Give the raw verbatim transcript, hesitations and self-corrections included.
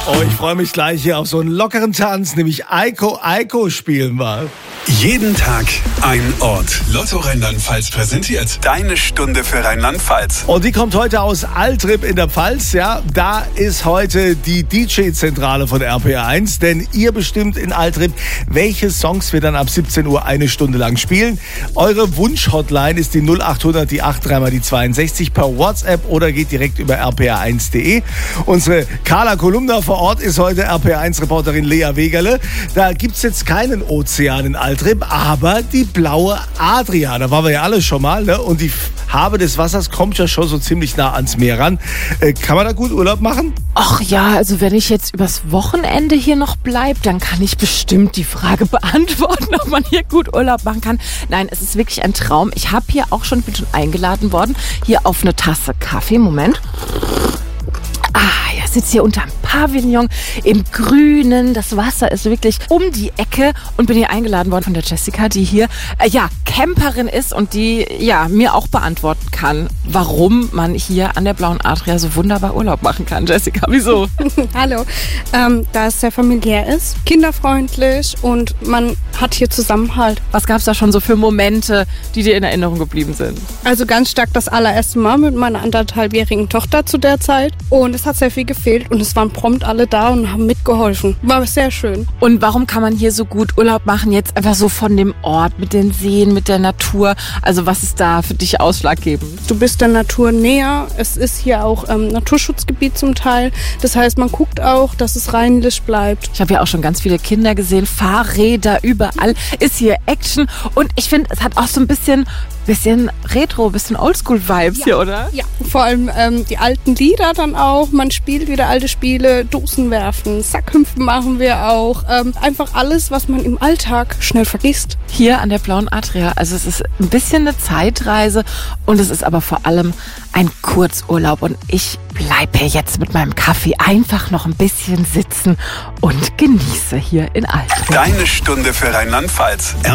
Oh, ich freue mich gleich hier auf so einen lockeren Tanz, nämlich Eiko Eiko spielen wir. Jeden Tag ein Ort. Lotto Rheinland-Pfalz präsentiert deine Stunde für Rheinland-Pfalz. Und die kommt heute aus Altrip in der Pfalz, ja. Da ist heute die D J-Zentrale von R P R eins, denn ihr bestimmt in Altrip, welche Songs wir dann ab siebzehn Uhr eine Stunde lang spielen. Eure Wunsch-Hotline ist die null achthundert, die acht drei mal die zweiundsechzig per WhatsApp oder geht direkt über r p r eins punkt de. Unsere Carla Kolumna vor Ort ist heute R P R eins-Reporterin Lea Wegerle. Da gibt's jetzt keinen Ozean in Altrip, aber die blaue Adria, da waren wir ja alle schon mal, ne? Und die Farbe des Wassers kommt ja schon so ziemlich nah ans Meer ran. Äh, kann man da gut Urlaub machen? Ach ja, also wenn ich jetzt übers Wochenende hier noch bleibe, dann kann ich bestimmt die Frage beantworten, ob man hier gut Urlaub machen kann. Nein, es ist wirklich ein Traum. Ich habe hier auch schon, bin schon eingeladen worden, hier auf eine Tasse Kaffee. Moment. Ah, ja, sitze hier unterm Pavillon im Grünen. Das Wasser ist wirklich um die Ecke und bin hier eingeladen worden von der Jessica, die hier, äh, ja, Camperin ist und die, ja, mir auch beantworten kann, warum man hier an der Blauen Adria so wunderbar Urlaub machen kann. Jessica, wieso? Hallo, ähm, da es sehr familiär ist, kinderfreundlich und man hat hier Zusammenhalt. Was gab es da schon so für Momente, die dir in Erinnerung geblieben sind? Also ganz stark das allererste Mal mit meiner anderthalbjährigen Tochter zu der Zeit und es hat sehr viel gefehlt und es waren prompt alle da und haben mitgeholfen. War sehr schön. Und warum kann man hier so gut Urlaub machen? Jetzt einfach so von dem Ort, mit den Seen, mit der Natur. Also was ist da für dich ausschlaggebend? Du bist der Natur näher. Es ist hier auch ähm, Naturschutzgebiet zum Teil. Das heißt, man guckt auch, dass es reinlich bleibt. Ich habe ja auch schon ganz viele Kinder gesehen. Fahrräder überall. Ist hier Action. Und ich finde, es hat auch so ein bisschen... Bisschen Retro, bisschen Oldschool-Vibes ja, hier, oder? Ja, vor allem ähm, die alten Lieder dann auch. Man spielt wieder alte Spiele, Dosen werfen, Sackhüpfen machen wir auch. Ähm, einfach alles, was man im Alltag schnell vergisst. Hier an der Blauen Adria. Also es ist ein bisschen eine Zeitreise und es ist aber vor allem ein Kurzurlaub. Und ich bleibe hier jetzt mit meinem Kaffee einfach noch ein bisschen sitzen und genieße hier in Altrip. Deine Stunde für Rheinland-Pfalz.